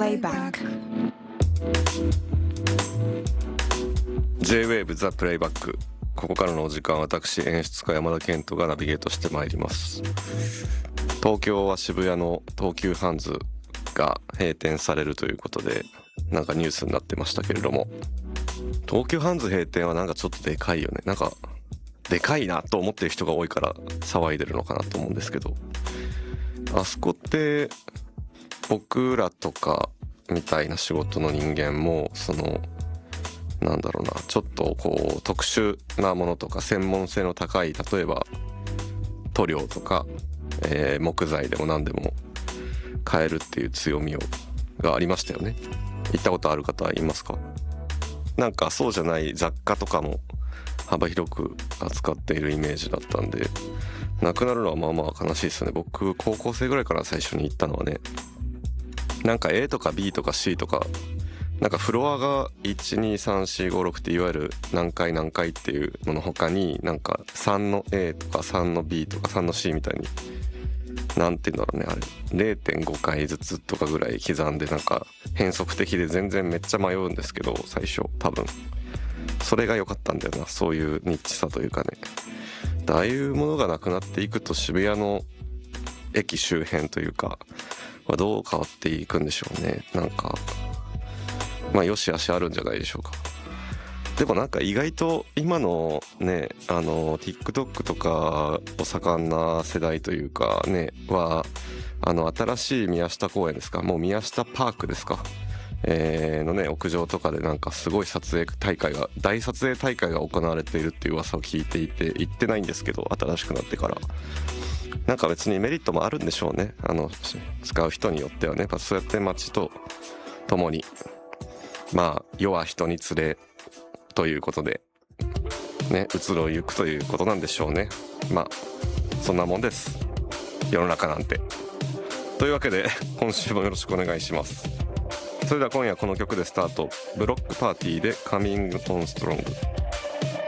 Playback J-Wave The Playback。ここからのお時間、私演出家山田健人がナビゲートしてまいります。東京は渋谷の東急ハンズが閉店されるということで、なんかニュースになってましたけれども、東急ハンズ閉店はなんかちょっとでかいよね。なんかでかいなと思ってる人が多いから騒いでるのかなと思うんですけど、あそこって僕らとかみたいな仕事の人間もなんだろうな、ちょっとこう特殊なものとか専門性の高い、例えば塗料とか、木材でも何でも買えるっていう強みがありましたよね。行ったことある方いますか？なんかそうじゃない雑貨とかも幅広く扱っているイメージだったんで、なくなるのはまあまあ悲しいですよね。僕高校生ぐらいから最初に行ったのはね、なんか A とか B とか C とか、なんかフロアが 1,2,3,4,5,6 っていわゆる何階何階っていうのの他に、なんか3の A とか3の B とか3の C みたいに、なんていうんだろうね、あれ 0.5 回ずつとかぐらい刻んで、なんか変則的で全然めっちゃ迷うんですけど、最初多分それが良かったんだよな、そういうニッチさというかね。ああいうものがなくなっていくと、渋谷の駅周辺というかはどう変わっていくんでしょうね。なんかまあ良し悪しあるんじゃないでしょうか。でもなんか意外と今のね、TikTok とかお盛んな世代というかねは、新しい宮下公園ですか、もう宮下パークですか、のね屋上とかでなんかすごい大撮影大会が行われているっていう噂を聞いていて、行ってないんですけど、新しくなってからなんか別にメリットもあるんでしょうね。使う人によってはね、そうやって街と共に、まあ世は人につれということでね、移ろいゆくということなんでしょうね。まあそんなもんです、世の中なんて。というわけで今週もよろしくお願いします。それでは今夜この曲でスタート。ブロックパーティーでカミングオンストロング。